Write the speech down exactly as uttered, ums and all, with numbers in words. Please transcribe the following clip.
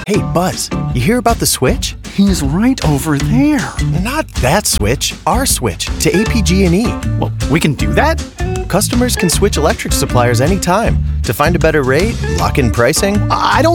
Hey, Buzz, you hear about the switch? He's right over there. Not that switch, our switch to A P G and E. Well, we can do that? Customers can switch electric suppliers anytime to find a better rate, lock in pricing. I don't